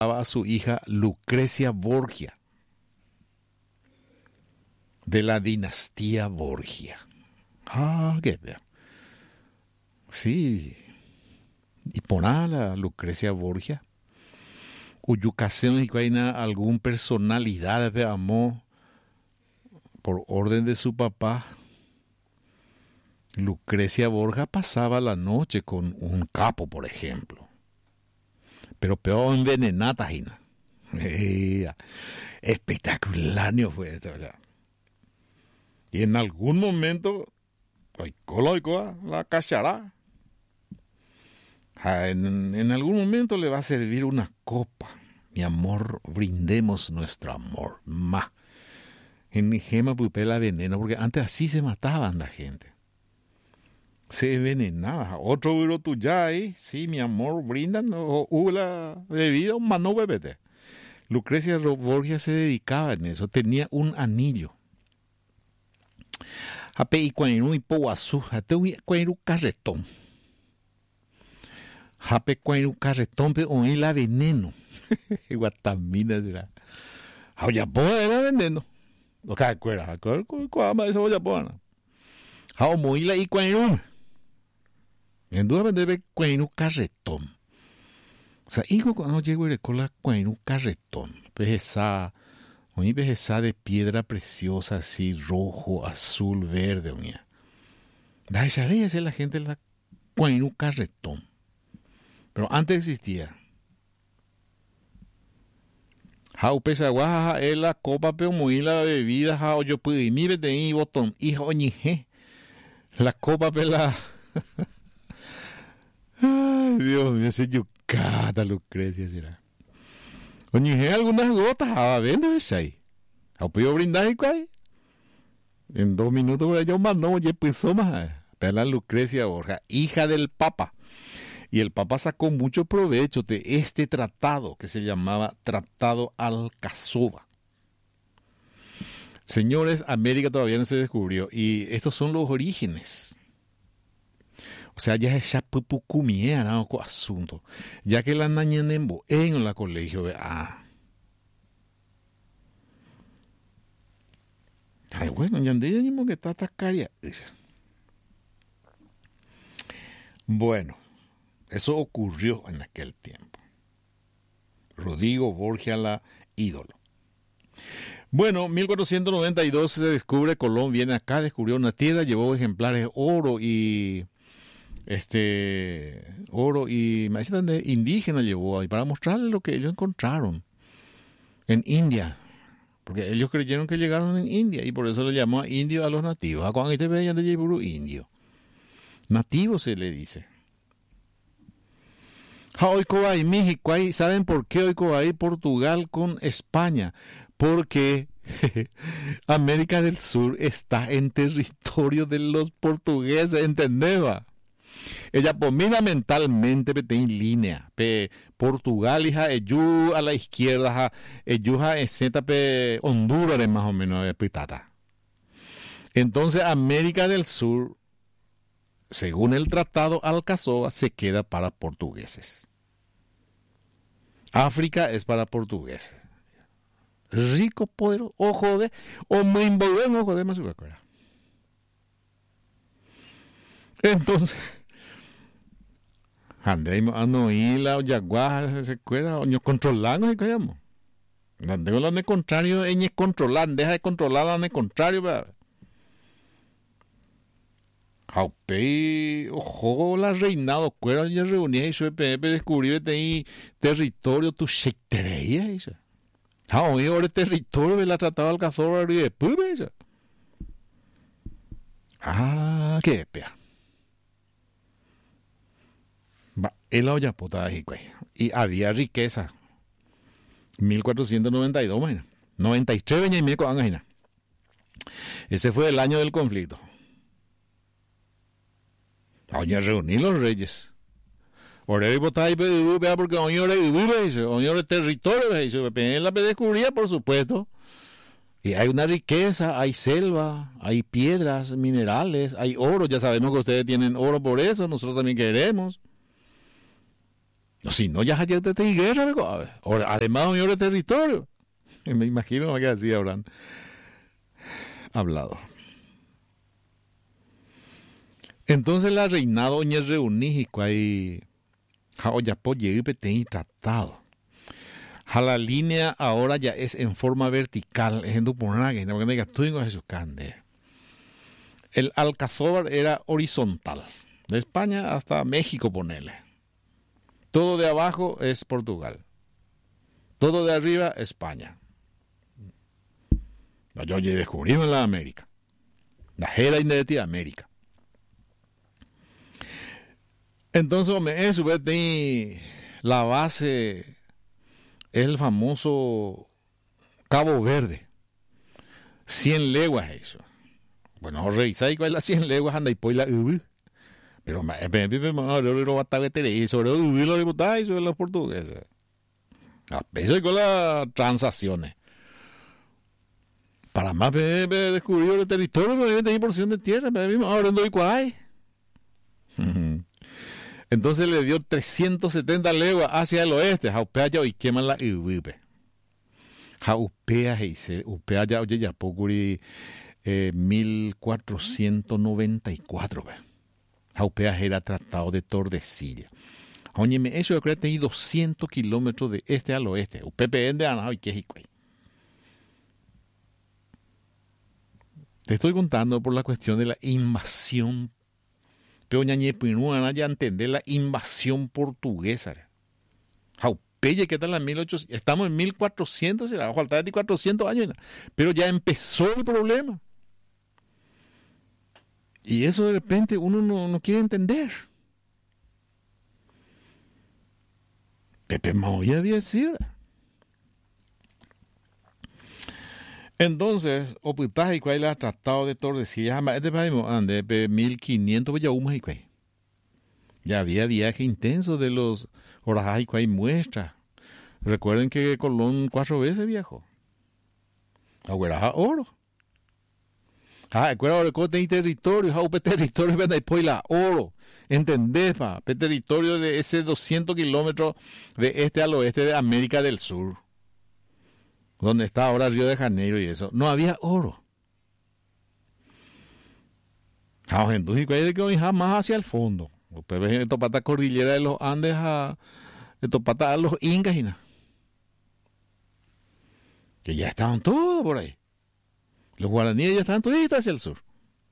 a su hija Lucrecia Borgia, de la dinastía Borgia. Qué bien. Sí. Y poná la Lucrecia Borgia. Uyucación y vaina algún personalidad de amor por orden de su papá. Lucrecia Borgia pasaba la noche con un capo, por ejemplo. Pero peor envenenada, Gina. Espectacular fue esto, ya. Y en algún momento, la cachará. En algún momento le va a servir una copa. Mi amor, brindemos nuestro amor. En mi gema pupela veneno, porque antes así se mataban la gente. Se envenenaba. Otro duro tuya ahí, sí, mi amor, brindan, o la bebida, un mano bebete. Lucrecia Borgia se dedicaba en eso, tenía un anillo. Ape y cuando y poguazú, hasta un carretón. Jape cuando carretón pe oí la veneno. Guatamina será. Oya era veneno. O sea, cuera, cuama eso oya pona. Hao moila y cuando. En duda debe cuando carretón. O sea, hijo cuando llego a cola cuando carretón. Pejesa, oí pejesa de piedra preciosa así rojo, azul, verde, oía. Da esa vez la gente la cuando carretón. Pero antes existía. Jau pesaguaja es la copa pero muy la bebida jau yo pude mi vete y botón hijo oñije. La copa pela. Ay, Dios mío, se yucata Lucrecia será. Oñije algunas gotas a vendo esa ahí. Jau puedo brindar y cuál. En 2 minutos voy a llamar no oye pues más. Pela Lucrecia Borgia, hija del Papa. Y el Papa sacó mucho provecho de este tratado que se llamaba Tratado Alcazaba. Señores, América todavía no se descubrió y estos son los orígenes. O sea, ya es chapupucumía, ¿no? Asunto. Ya que la nañanembo en la colegio, ay, bueno, ya andé que está tascaria. Bueno. Eso ocurrió en aquel tiempo. Rodrigo Borgia, la ídolo. Bueno, 1492 se descubre Colón, viene acá, descubrió una tierra, llevó ejemplares oro y indígena llevó ahí para mostrarle lo que ellos encontraron en India. Porque ellos creyeron que llegaron en India y por eso le llamó indio a los nativos. Cuando te veían de Yeburu, indio. Nativo se le dice. Hoy Cobay, México, ¿saben por qué hoy Cobay Portugal con España? Porque América del Sur está en territorio de los portugueses, ¿entendeba? Ella pomina mentalmente en línea. Portugal, hija, ellos a la izquierda, ellos a Z, Honduras, más o menos, pitata. Entonces, América del Sur, según el Tratado Alcazaba, se queda para portugueses. África es para portugueses. Rico, poderoso, ojo de, o me envolvemos, ojo de más. Entonces, andemos a no ir la yaguá, se cuera, o nos controlamos y callamos. Andemos lo contrario, en controlar, deja de controlar lo contrario, ¿verdad? Jaupei, ojo, la reinado, cuera, ya reunía y su EPP descubrir ahí territorio, tu sectería, esa. Hoy ahora el territorio de la Tratado Alcazaba y después, esa. Qué pea. El olla potada y había riqueza. 1492, imagina. 93 veña y medio con angina. Ese fue el año del conflicto. Oye, reuní los reyes. Ahora y votar y vea porque oye el territorio, él la descubría, por supuesto. Y hay una riqueza, hay selva, hay piedras, minerales, hay oro. Ya sabemos que ustedes tienen oro por eso, nosotros también queremos. No, si no, ya hay de guerra, además de territorio. Me imagino que así habrán hablado. Entonces la reinado oñe reuní y cuay jaoyapo llegue y tratado. La línea ahora ya es en forma vertical, es en Dupunaga, no que tú digo Jesús Cande. El Alcazóbar era horizontal, de España hasta México, ponele. Todo de abajo es Portugal. Todo de arriba, España. Yo ya descubrí en la América. La jera de América. Entonces, eso de la base es el famoso Cabo Verde. 100 leguas eso. Bueno, revisáis cuál es las 100 leguas, anda y poi la pero lo va a estar y sobre los diputados y sobre los portugueses. A peso con las transacciones. Para más descubrió el territorio, pero tenía porción de tierra, ahora no hay cuál. Entonces le dio 370 leguas hacia el oeste, jaupea ya y queman la Ubipe. Jaupea dice, upea ya oye ya pocuri 1494. Jaupea era tratado de Tordesillas. Oye, eso yo creo que tenía 200 kilómetros de este al oeste. UPPN de Anao y Quejicuay. Te estoy contando por la cuestión de la invasión. Pero ya entender la invasión portuguesa. Jaupeye, ¿qué tal la 1800? Estamos en 1400, se le va a faltar de 400 años. Pero ya empezó el problema. Y eso de repente uno no quiere entender. Pepe Maoya había decir. Entonces, oputaje y cuál era tratado de Tordesillas, este país de 1500 ya había viaje intenso de los Orajas y cuál muestra. Recuerden que Colón 4 veces viajó. Agueraja oro. Acuérdate que hay territorio, territorio ven después la oro. ¿Entendés, pa? Territorio de ese 200 kilómetros de este al oeste de América del Sur. Donde está ahora Río de Janeiro y eso. No había oro. Entonces, hay que ir más hacia el fondo. Ustedes esto pata cordillera de los Andes esto pata a los incas y nada. Que ya estaban todos por ahí. Los guaraníes ya estaban todos hacia el sur.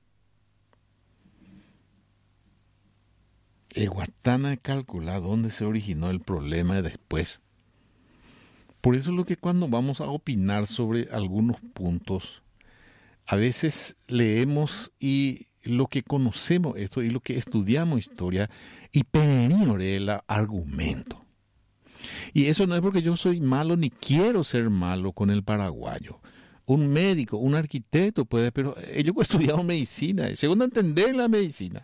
Guatana calcula dónde se originó el problema después. Por eso es lo que cuando vamos a opinar sobre algunos puntos, a veces leemos y lo que conocemos esto y lo que estudiamos historia y perenore el argumento. Y eso no es porque yo soy malo ni quiero ser malo con el paraguayo. Un médico, un arquitecto puede, pero ellos estudiaron medicina, según entender la medicina.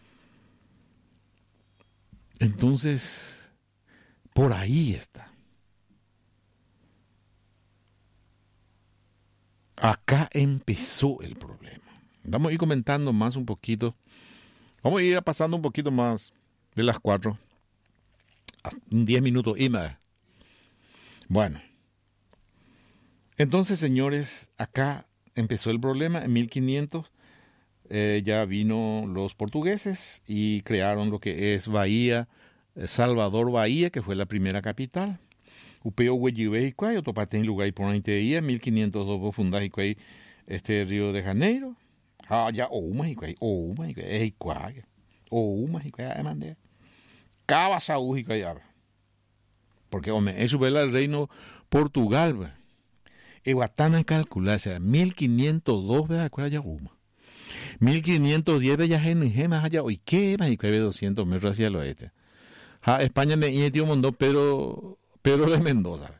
Entonces, por ahí está. Acá empezó el problema. Vamos a ir comentando más un poquito. Vamos a ir pasando un poquito más de las 4. 10 minutos y más. Bueno. Entonces, señores, acá empezó el problema. En 1500 ya vino los portugueses y crearon lo que es Bahía, Salvador Bahía, que fue la primera capital. Upeo Hueyibe y Cuay, Otopate en lugar y por ahí te día, 1502 fundás y Cuay, Río de Janeiro. Ya, Ouma y Cuay, es Cuay, Ouma y Cuay, además de Cabasaú y Cuay. Porque, hombre, eso es el reino Portugal, Eguatana calcular, o sea, 1502, ¿verdad? ¿Cuál ya Ouma? 1510, ya Gemas allá, hoy qué más y Cuay, 200 metros hacia el oeste. España me dio un montón, Pedro de Mendoza.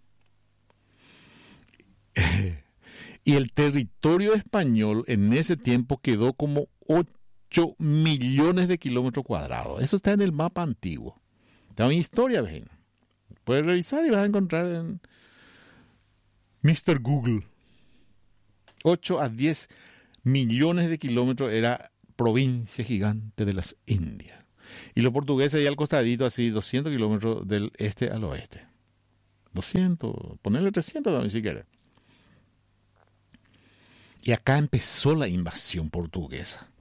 Y el territorio español en ese tiempo quedó como 8 millones de kilómetros cuadrados. Eso está en el mapa antiguo. Está en historia, ven. Puedes revisar y vas a encontrar en Mr. Google. 8 a 10 millones de kilómetros era provincia gigante de las Indias. Y los portugueses ahí al costadito, así 200 kilómetros del este al oeste. 200, ponerle 300 también si quieres. Y acá empezó la invasión portuguesa.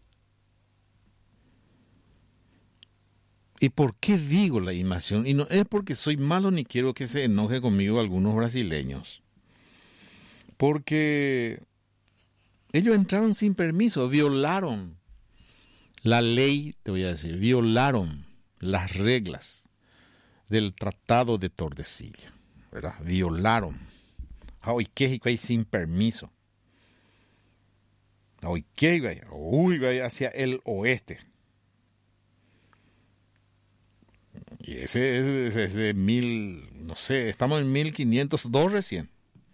¿Y por qué digo la invasión? Y no es porque soy malo ni quiero que se enoje conmigo algunos brasileños. Porque ellos entraron sin permiso, violaron la ley, te voy a decir, violaron las reglas del Tratado de Tordesillas, ¿verdad? Violaron. Hoy qué sin permiso. Hoy qué hacia el oeste. Y ese es de no sé, estamos en 1502 recién.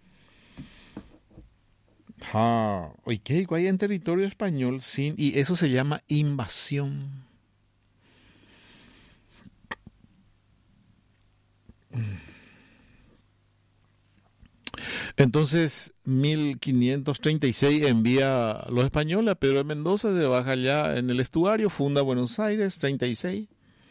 Hoy qué hay en territorio español y eso se llama invasión. Entonces, 1536 envía a los españoles a Pedro de Mendoza, se baja allá en el estuario, funda Buenos Aires, 36.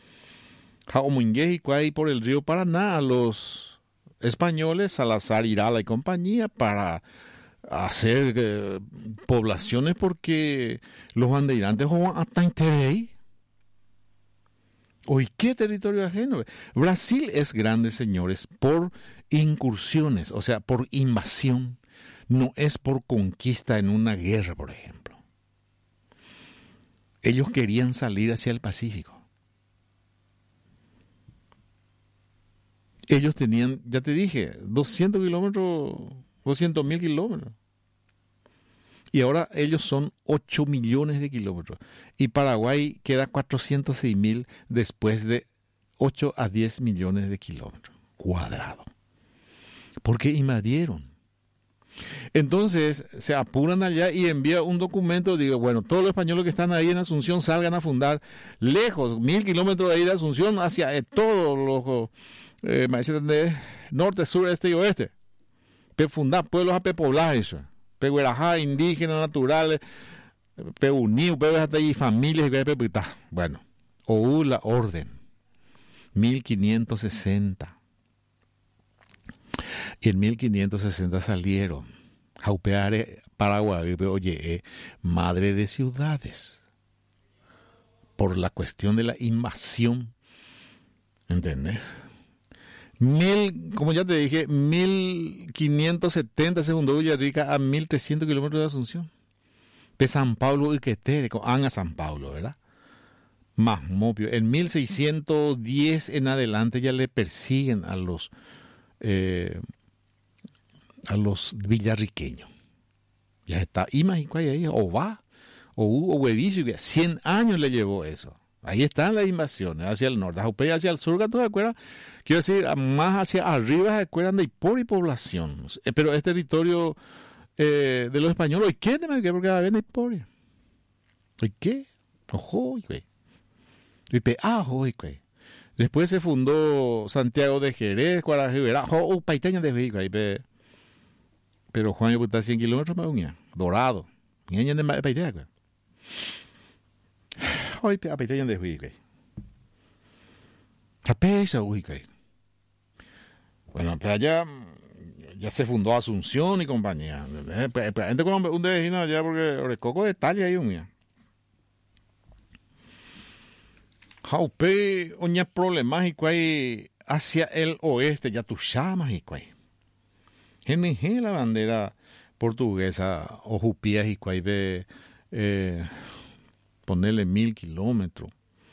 Y por el río Paraná a los españoles, Salazar, Irala y compañía, para hacer poblaciones porque los bandeirantes juegan hasta interés. Hoy, ¿qué territorio ajeno? Brasil es grande, señores, por incursiones, o sea, por invasión. No es por conquista en una guerra, por ejemplo. Ellos querían salir hacia el Pacífico. Ellos tenían, ya te dije, 200 kilómetros, 200.000 kilómetros. Y ahora ellos son 8 millones de kilómetros. Y Paraguay queda 406.000 después de 8 a 10 millones de kilómetros cuadrados. Porque invadieron. Entonces se apuran allá y envía un documento. Digo, bueno, todos los españoles que están ahí en Asunción salgan a fundar lejos, 1.000 kilómetros de ahí de Asunción hacia todos los norte, sur, este y oeste. Fundar pueblos a poblar eso. Peguerajá, indígenas, naturales, unidos, hasta ahí familias y bueno, o la orden, 1560. Y en 1560 salieron. Jaupeare, Paraguay, oye, madre de ciudades. Por la cuestión de la invasión. ¿Entendés? Como ya te dije, 1570 se fundó Villarrica a 1.300 kilómetros de Asunción. De San Pablo y Quetere, a San Pablo, ¿verdad? Más Mopio. En 1610 en adelante ya le persiguen a los villarriqueños. Ya está. Imagínate ahí, o va, o huevicio, 100 años le llevó eso. Ahí están las invasiones hacia el norte, hacia el sur, ¿tú te acuerdas? Quiero decir, más hacia arriba se acuerdan de por y población. Pero es territorio de los españoles. ¿Y qué? Porque a ver, por ¿y qué? Ojo, güey. Y güey. Después se fundó Santiago de Jerez, Guarajibera, Paiteña de México, pero Juan está 100 kilómetros más unía, Dorado. Y de Paiteña, güey. Hoy a Paiteña de México. Tapesa, güey. Bueno, pues allá ya se fundó Asunción y compañía. Gente con un vecino allá porque Orecoco de Italia ahí unía. Jaupe, oña problemático ahí hacia el oeste, ya tú llamas y cuay. Geneje la bandera portuguesa, o jupías y cuay ve ponerle 1.000 kilómetros,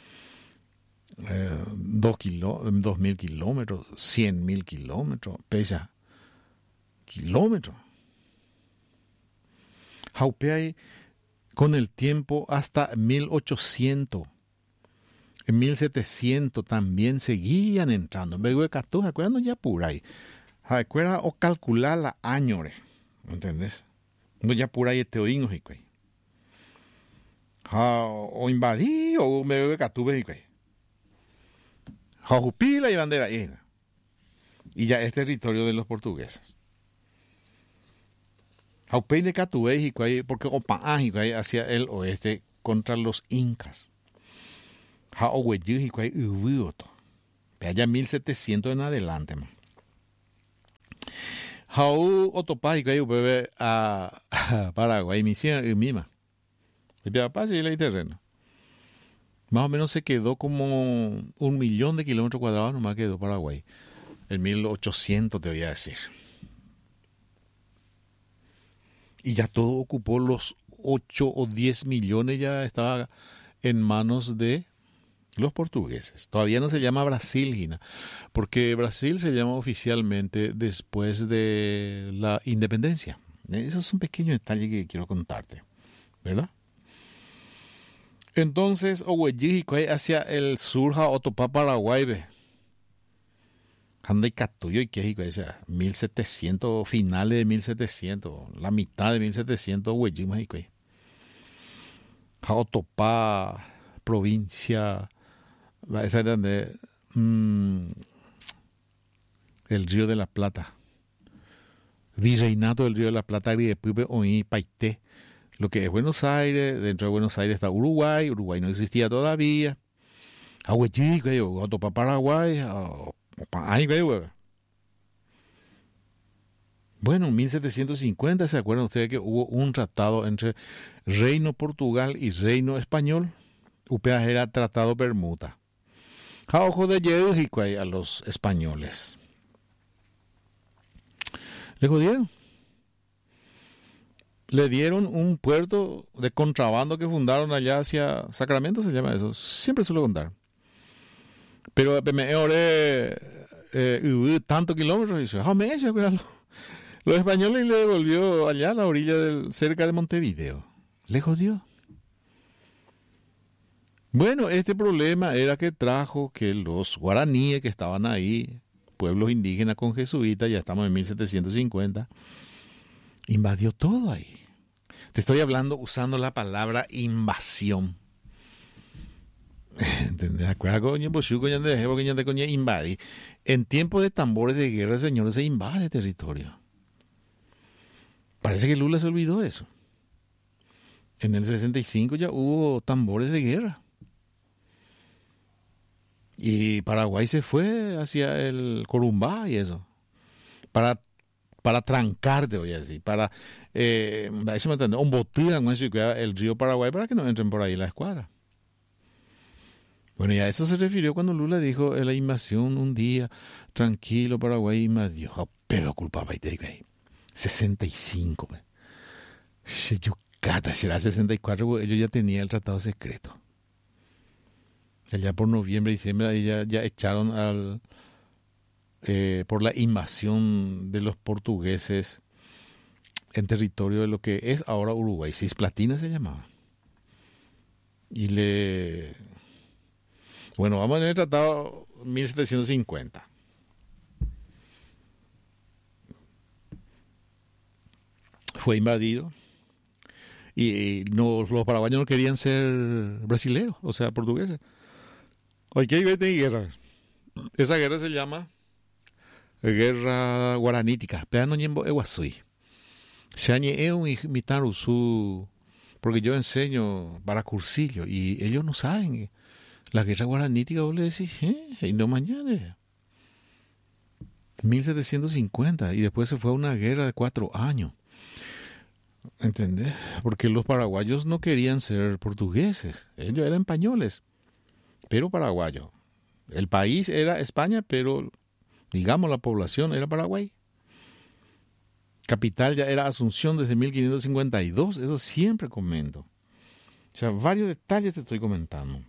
2.000 kilómetros, 100.000 kilómetros, pesa kilómetros. Jaupe ahí con el tiempo hasta 1800. En 1700 también seguían entrando. En Catuja, cuando ya por ahí. Recuerda o calcular la añore. ¿Entendés? No ya por ahí este oín, hijo. O invadí o me bebe Catuja, hijo. Jupila y bandera. Y ya es territorio de los portugueses. Jaupein de Catuja, hijo, porque Opaan, hijo, hacia el oeste contra los incas. Ha ogueyuji kwai uvuoto. Allá 1700 en adelante, man. Jau otopai kwai ubebe a Paraguay, misión y mima. El papá sí le terreno. Más o menos se quedó como 1.000.000 de kilómetros cuadrados, nomás quedó Paraguay. En 1800 te voy a decir. Y ya todo ocupó los 8 o 10 millones, ya estaba en manos de los portugueses. Todavía no se llama Brasil, Gina, porque Brasil se llama oficialmente después de la independencia. Eso es un pequeño detalle que quiero contarte, ¿verdad? Entonces, Ogueyujicuay hacia el sur, Otopá, Paraguay, ve. Anda y Catuyo y que o sea, 1700, finales de 1700, la mitad de 1700, Ogueyujicuay. Otopá, provincia, esa es donde el Río de la Plata. Virreinato del Río de la Plata, y después oí Paité. Lo que es Buenos Aires, dentro de Buenos Aires está Uruguay, Uruguay no existía todavía. Otopá, Paraguay, bueno, en 1750, ¿se acuerdan ustedes que hubo un tratado entre Reino Portugal y Reino Español? UPA era Tratado Bermuda. A ojo de Yehujicuay a los españoles. ¿Le jodieron? Le dieron un puerto de contrabando que fundaron allá hacia Sacramento, se llama eso. Siempre suelo contar. Pero hubo tantos kilómetros y dice, los españoles le devolvió allá a la orilla cerca de Montevideo. Le jodió. Bueno, este problema era que trajo que los guaraníes que estaban ahí, pueblos indígenas con jesuitas, ya estamos en 1750, invadió todo ahí. Te estoy hablando usando la palabra invasión. ¿Entendés? En tiempos de tambores de guerra, señores, se invade territorio. Parece que Lula se olvidó eso. En el 65 ya hubo tambores de guerra. Y Paraguay se fue hacia el Corumbá y eso. Para trancarte, voy a decir. Para, un botín el río Paraguay para que no entren por ahí la escuadra. Bueno, y a eso se refirió cuando Lula dijo la invasión un día, tranquilo, Paraguay invadió. Oh, pero culpaba de 65. Será 64, ellos ya tenían el tratado secreto. Allá por noviembre, diciembre, ya echaron por la invasión de los portugueses en territorio de lo que es ahora Uruguay. Cisplatina se llamaba. Bueno, vamos en el tratado 1750. Fue invadido. Y los paraguayos no querían ser brasileños, o sea, portugueses. Aquí hay guerra. Esa guerra se llama Guerra Guaranítica. Peano Ñembo Eguazui. Se añe un imitar su, porque yo enseño para cursillo y ellos no saben. La guerra guaranítica, vos le decís, y no mañana. 1750 y después se fue a una guerra de 4 años. ¿Entendés? Porque los paraguayos no querían ser portugueses. Ellos eran españoles, pero paraguayos. El país era España, pero digamos la población era Paraguay. Capital ya era Asunción desde 1552. Eso siempre comento. O sea, varios detalles te estoy comentando.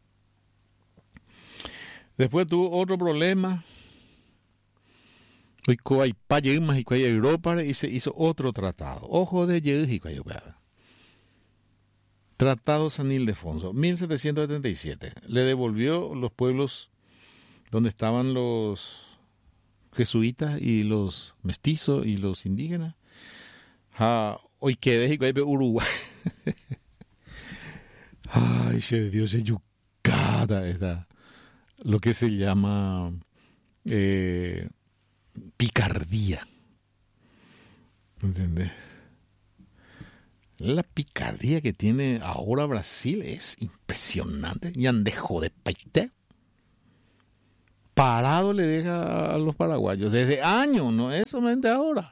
Después tuvo otro problema. Y Europa y se hizo otro tratado. Ojo de Yehujicuay. Tratado San Ildefonso, 1777. Le devolvió los pueblos donde estaban los jesuitas y los mestizos y los indígenas. Hoy quedé Uruguay. Ay, Dios, se yucata esta. Lo que se llama picardía. ¿Entendés? La picardía que tiene ahora Brasil es impresionante. Y andejo de paite. Parado le deja a los paraguayos desde años, no es solamente ahora.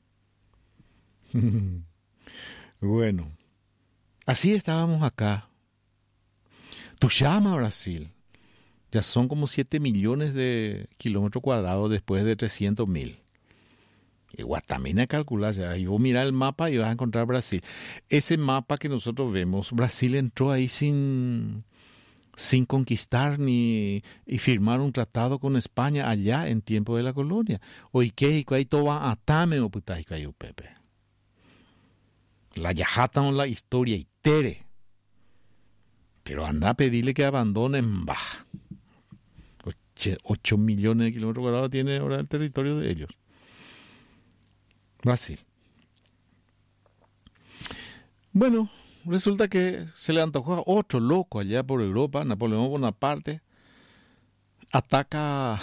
Bueno, así estábamos acá. Tuyama, Brasil. Ya son como 7 millones de kilómetros cuadrados después de 300.000. Y Guatamina calcula ya. Y vos mirá el mapa y vas a encontrar Brasil. Ese mapa que nosotros vemos, Brasil entró ahí sin conquistar ni y firmar un tratado con España allá en tiempo de la colonia. Hoy que ahí todo va a tame o putai Pepe. La yajata en la historia y tere. Pero anda a pedirle que abandonen bah. 8 millones de kilómetros cuadrados tiene ahora el territorio de ellos. Brasil. Bueno, resulta que se le antojó a otro loco allá por Europa, Napoleón Bonaparte, ataca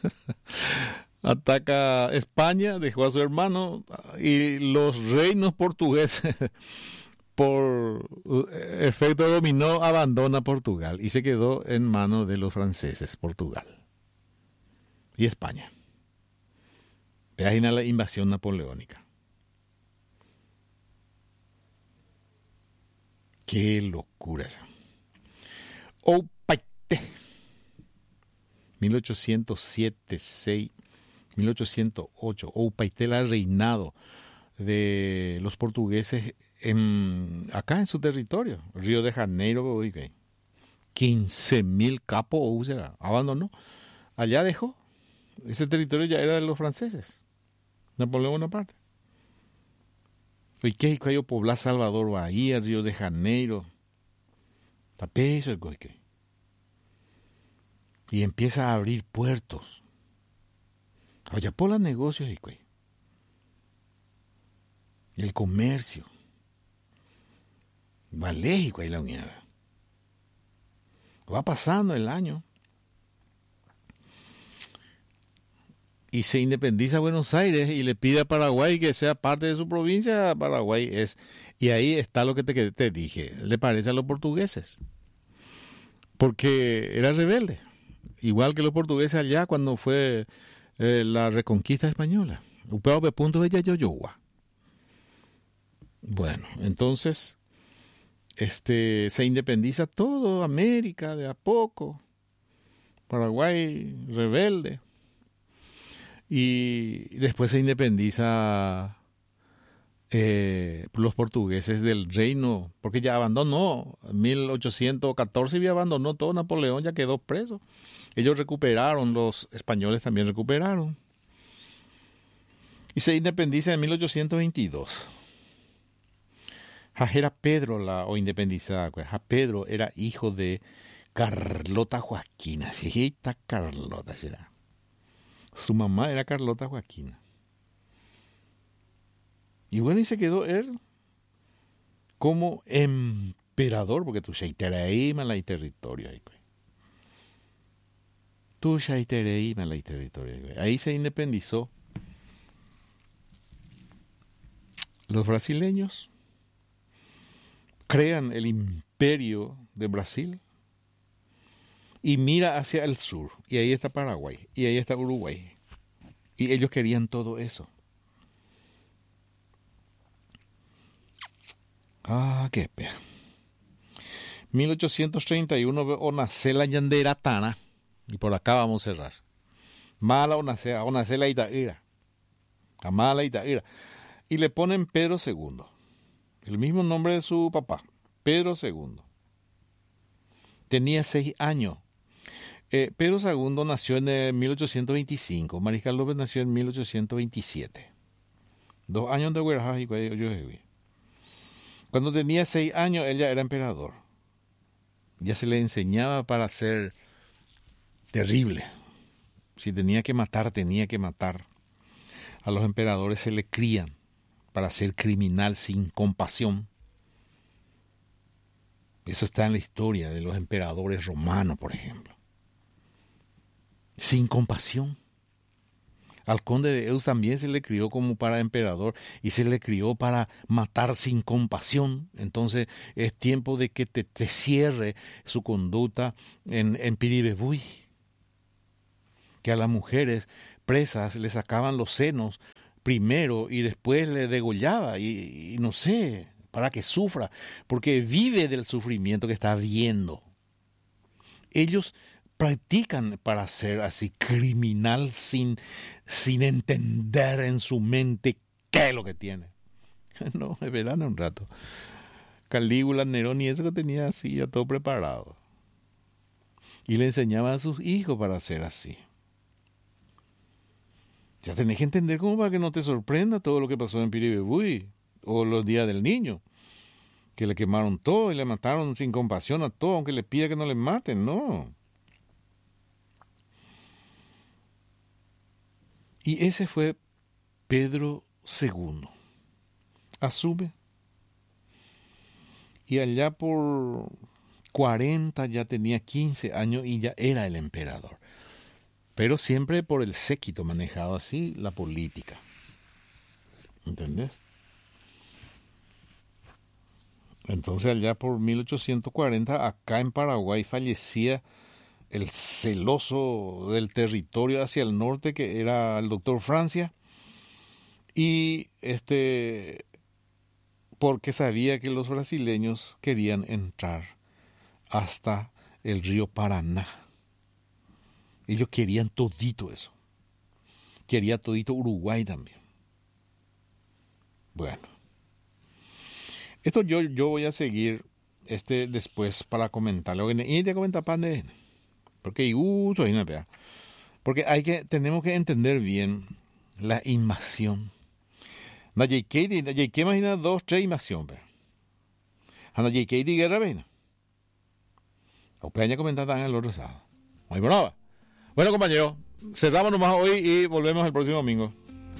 España, dejó a su hermano y los reinos portugueses por efecto dominó abandona Portugal y se quedó en manos de los franceses, Portugal y España. Ahí la invasión napoleónica. Qué locura esa. Opaite. 1807, 6, 1808. Opaite el reinado de los portugueses acá en su territorio. Río de Janeiro, 15.000 capos abandonó. Allá dejó. Ese territorio ya era de los franceses. Napoleón Bonaparte. ¿Y qué hay poblar Salvador Bahía, Río de Janeiro? Tapezo el coique. Y empieza a abrir puertos. Oye, por los negocios, el comercio. Valégico ahí la unidad. Va pasando el año. Y se independiza Buenos Aires y le pide a Paraguay que sea parte de su provincia. Paraguay es. Y ahí está lo que te dije. Le parece a los portugueses. Porque era rebelde. Igual que los portugueses allá cuando fue la reconquista española. Bueno, entonces se independiza todo América de a poco. Paraguay rebelde. Y después se independiza los portugueses del reino, porque ya abandonó, en 1814 ya abandonó todo Napoleón, ya quedó preso. Ellos recuperaron, los españoles también recuperaron. Y se independiza en 1822. Era Pedro o independizada. Pedro era hijo de Carlota Joaquina. Sí, está Carlota, será. Su mamá era Carlota Joaquina. Y bueno, y se quedó él como emperador, porque tú ya ahí me la territorio. Tú ya ahí me la territorio. Ahí se independizó. Los brasileños crean el imperio de Brasil. Y mira hacia el sur, y ahí está Paraguay, y ahí está Uruguay. Y ellos querían todo eso. Qué pena. 1831 o nace la Yanderatana, y por acá vamos a cerrar. Mala o nace la Itaíra. A mala Itaíra. Y le ponen Pedro II. El mismo nombre de su papá, Pedro II. Tenía 6 años. Pedro II nació en 1825. Mariscal López nació en 1827. 2 años de Huerja y cuando tenía 6 años, él ya era emperador. Ya se le enseñaba para ser terrible. Si tenía que matar, tenía que matar. A los emperadores se le crían para ser criminal sin compasión. Eso está en la historia de los emperadores romanos, por ejemplo. Sin compasión. Al conde de Eus también se le crió como para emperador y se le crió para matar sin compasión. Entonces es tiempo de que te cierre su conducta en Piribebuy. Que a las mujeres presas le sacaban los senos primero y después le degollaba y no sé, para que sufra, porque vive del sufrimiento que está viendo. Ellos practican para ser así criminal sin entender en su mente qué es lo que tiene. No, es verano un rato. Calígula, Nerón y eso que tenía así ya todo preparado. Y le enseñaba a sus hijos para ser así. Ya tenés que entender cómo para que no te sorprenda todo lo que pasó en Piribebuy o los días del niño. Que le quemaron todo y le mataron sin compasión a todo, aunque le pida que no le maten, no. Y ese fue Pedro II. Asume. Y allá por 40 ya tenía 15 años y ya era el emperador. Pero siempre por el séquito manejado así la política. ¿Entendés? Entonces allá por 1840 acá en Paraguay fallecía el celoso del territorio hacia el norte, que era el doctor Francia, y porque sabía que los brasileños querían entrar hasta el río Paraná. Ellos querían todito eso. Quería todito Uruguay también. Bueno. Esto yo voy a seguir después para comentarlo. Y ella comenta pandemia. Porque porque tenemos que entender bien la invasión. Na JK imagina 2, 3 invasión, pero. Ana JK de guerra ven. O peña comentar tan el otro sábado. Muy brava. Bueno, compañero, cerramos nomás hoy y volvemos el próximo domingo.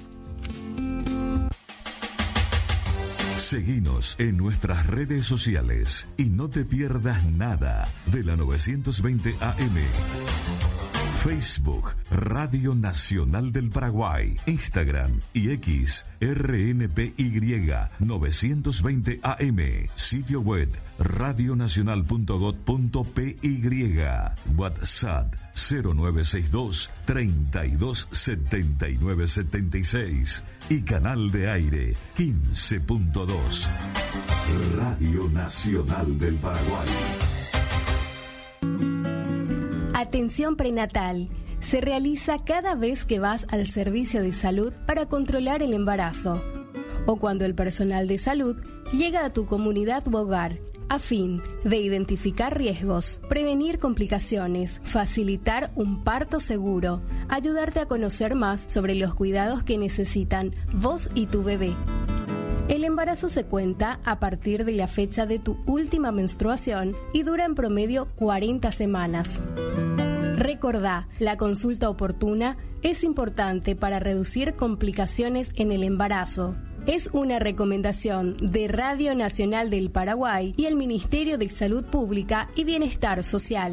Seguinos en nuestras redes sociales y no te pierdas nada de la 920 AM. Facebook, Radio Nacional del Paraguay, Instagram y X, RNPY 920 AM, sitio web radionacional.gov.py, WhatsApp 0962 32 79 76 y canal de aire 15.2. Radio Nacional del Paraguay. Atención prenatal. Se realiza cada vez que vas al servicio de salud para controlar el embarazo o cuando el personal de salud llega a tu comunidad u hogar a fin de identificar riesgos, prevenir complicaciones, facilitar un parto seguro, ayudarte a conocer más sobre los cuidados que necesitan vos y tu bebé. El embarazo se cuenta a partir de la fecha de tu última menstruación y dura en promedio 40 semanas. Recordá, la consulta oportuna es importante para reducir complicaciones en el embarazo. Es una recomendación de Radio Nacional del Paraguay y el Ministerio de Salud Pública y Bienestar Social.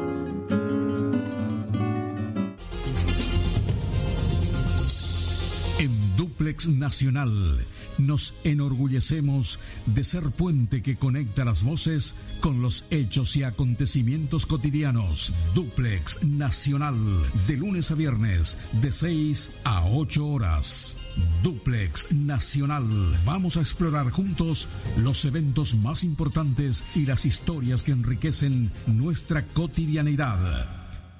En Duplex Nacional nos enorgullecemos de ser puente que conecta las voces con los hechos y acontecimientos cotidianos. Duplex Nacional, de lunes a viernes, de 6 a 8 horas. Duplex Nacional. Vamos a explorar juntos los eventos más importantes y las historias que enriquecen nuestra cotidianidad.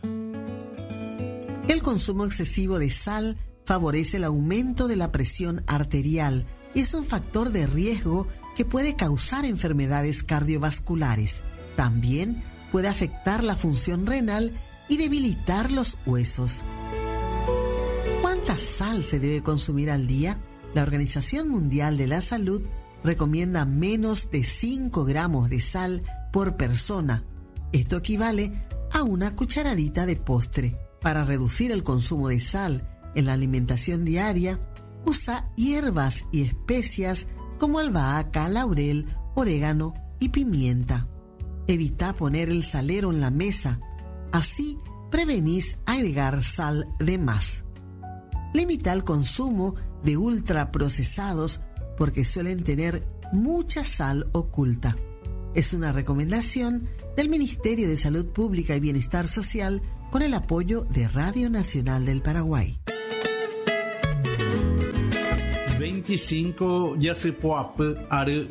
El consumo excesivo de sal favorece el aumento de la presión arterial y es un factor de riesgo que puede causar enfermedades cardiovasculares. También puede afectar la función renal y debilitar los huesos. ¿Cuánta sal se debe consumir al día? La Organización Mundial de la Salud recomienda menos de 5 gramos de sal por persona. Esto equivale a una cucharadita de postre. Para reducir el consumo de sal en la alimentación diaria, usa hierbas y especias como albahaca, laurel, orégano y pimienta. Evita poner el salero en la mesa. Así prevenís agregar sal de más. Limita el consumo de ultraprocesados porque suelen tener mucha sal oculta. Es una recomendación del Ministerio de Salud Pública y Bienestar Social con el apoyo de Radio Nacional del Paraguay. 25 Yasipuap Are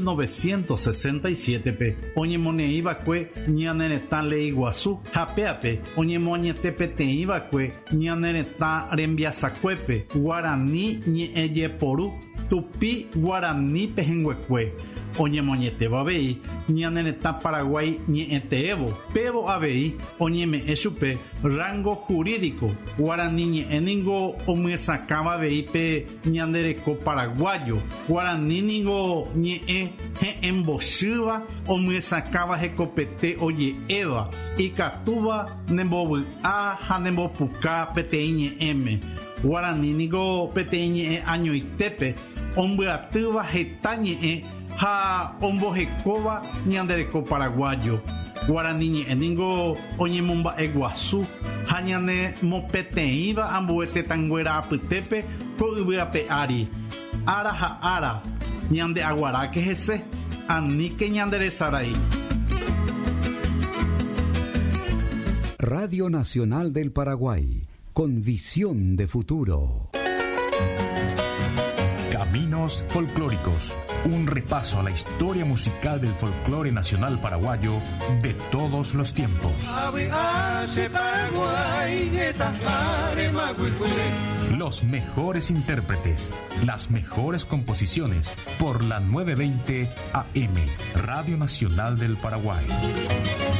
1967 Oñemonei Bakue Ñaneretã Le Iguazú Japeape Oñemoñetepe Ibakue Ñaneretã Rembiasakuépe Guarani Ñe'ẽjeporu Tupi Guarani Pehenguekue Oñemoñeteva avei Ñaneretã Paraguay ñe'ẽteévo pévo avei oñeme'ẽ chupe rango jurídico Guarani ñe'ẽningo omyesãkáva avei pe ñandereko paraguayo Guarani ningo ñe'ẽ he'ẽmbochýva omyesãkáva hekopete oje'éva ikatúva nembovy'a ha nembopuka peteĩ ñe'ẽme Guarani ningo peteĩ ñe'ẽ añoitépe ombyatýva heta ñe'ẽ ha ombohekóva ñandereko paraguayo Guarani ñe'ẽningo oñemomba'e guasu ha ñane mopeteĩva ambue tetãnguéra apytépe ko yvyrape ári ára ha ára ñande aguaráke hese aníke ñanderesarai. Radio Nacional del Paraguay, con visión de futuro. Caminos folclóricos. Un repaso a la historia musical del folclore nacional paraguayo de todos los tiempos. Los mejores intérpretes, las mejores composiciones por la 920 AM, Radio Nacional del Paraguay.